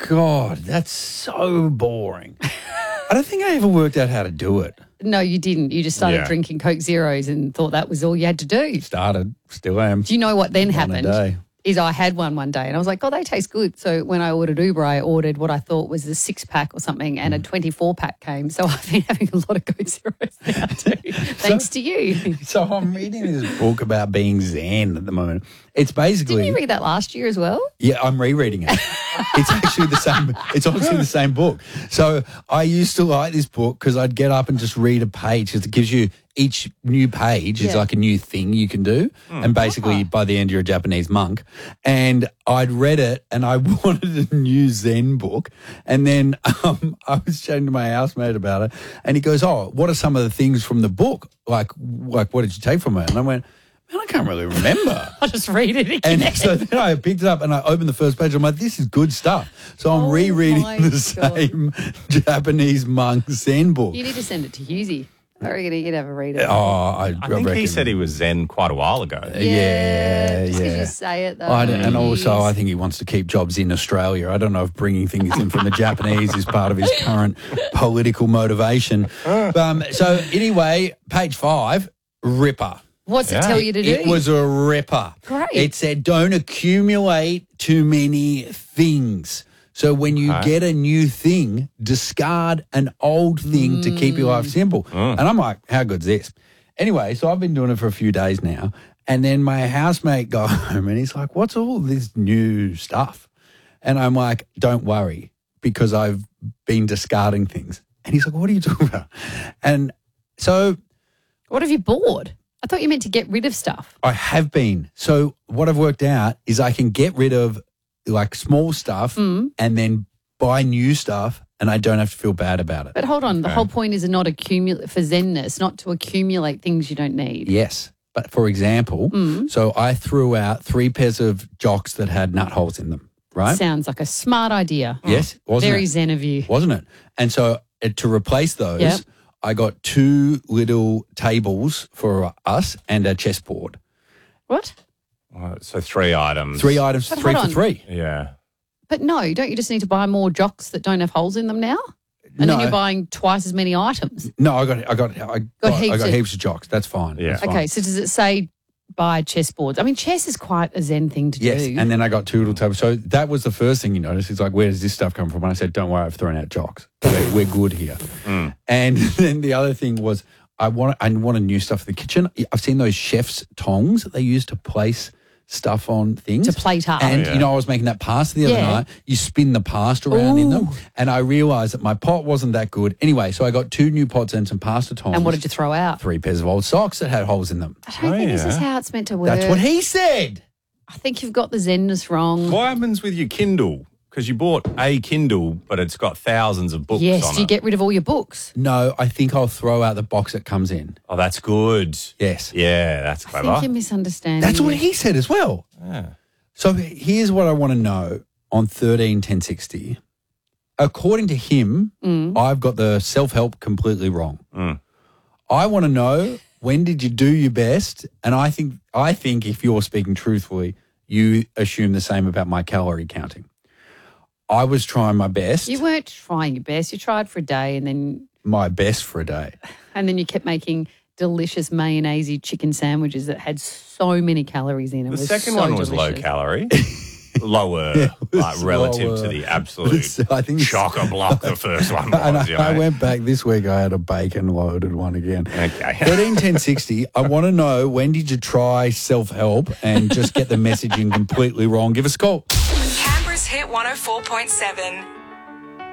God, that's so boring. I don't think I ever worked out how to do it. No, you didn't. You just started Yeah. drinking Coke Zeros and thought that was all you had to do. Started, still am. Do you know what then One a happened? day. Is I had one day and I was like, oh, they taste good. So when I ordered Uber, I ordered what I thought was a 6-pack or something and a 24-pack came. So I've been having a lot of Coke Zeros now too, thanks to you. So I'm reading this book about being Zen at the moment. It's basically... Didn't you read that last year as well? Yeah, I'm rereading it. It's actually the same. It's honestly the same book. So I used to like this book because I'd get up and just read a page because it gives you each new page is Yeah. like a new thing you can do. And basically by the end you're a Japanese monk. And I'd read it and I wanted a new Zen book. And then I was chatting to my housemate about it and he goes, oh, what are some of the things from the book? Like what did you take from it? And I went, man, I can't really remember. I'll just read it again. And so then I picked it up and I opened the first page. I'm like, this is good stuff. So I'm rereading my the God. same Japanese monk Zen book. You need to send it to Husey. I reckon he'd have a read it. Oh, I think reckon. he said he was Zen quite a while ago. Yeah, Just 'cause yeah. you say it though. And also, I Yes. think he wants to keep jobs in Australia. I don't know if bringing things in from the Japanese is part of his current political motivation. So anyway, page 5, ripper. What's it tell you to do? It was a ripper. Great. It said, don't accumulate too many things. So when you get a new thing, discard an old thing to keep your life simple. And I'm like, how good's this? Anyway, so I've been doing it for a few days now. And then my housemate got home and he's like, what's all this new stuff? And I'm like, don't worry, because I've been discarding things. And he's like, what are you talking about? And so What have you bought? I thought you meant to get rid of stuff. I have been. So what I've worked out is I can get rid of like small stuff and then buy new stuff and I don't have to feel bad about it. But hold on, the whole point is not accumulate for Zenness, not to accumulate things you don't need. Yes. But for example, so I threw out 3 pairs of jocks that had nut holes in them, right? Sounds like a smart idea. Yes, wasn't Very it? Zen of you. Wasn't it? And so to replace those, Yep. I got 2 little tables for us and a chessboard. What? So 3 items. 3 items, But 3 hold for on. 3. Yeah. But no, don't you just need to buy more jocks that don't have holes in them now? And then No. you're buying twice as many items. No, I got heaps of jocks. That's fine. Yeah. That's fine. Okay, so does it say buy chessboards? I mean, chess is quite a Zen thing to Yes, do. and then I got 2 little tables. So that was the first thing you noticed. It's like, where does this stuff come from? And I said, don't worry, I've thrown out jocks. We're good here. And then the other thing was, I wanted new stuff for the kitchen. I've seen those chef's tongs that they use to place stuff on things. To plate up. And, Oh, yeah. you know, I was making that pasta the other Yeah. night. You spin the pasta around in them. And I realised that my pot wasn't that good. Anyway, so I got 2 new pots and some pasta tongs. And what did you throw out? 3 pairs of old socks that had holes in them. I don't think this is how it's meant to work. That's what he said. I think you've got the Zenness wrong. What happens with your Kindle? Because you bought a Kindle, but it's got thousands of books Yes, on do you it. get rid of all your books? No, I think I'll throw out the box it comes in. Oh, that's good. Yes. Yeah, that's I clever. think you're misunderstanding. That's what he said as well. Yeah. So here's what I want to know on 131060. According to him, I've got the self-help completely wrong. I want to know, when did you do your best? And I think if you're speaking truthfully, you assume the same about my calorie counting. I was trying my best, You weren't trying your best. You tried for a day and then my best for a day. you kept making delicious mayonnaise chicken sandwiches that had so many calories in it. The It was second so one was delicious. low calorie. Lower, like relative lower. to the absolute I think it's- shocker block the first one And was. I went back this week. I had a bacon loaded one again. Okay. 131060. I want to know, when did you try self-help and just get the messaging completely wrong? Give us a call. Canberra's Hit 104.7.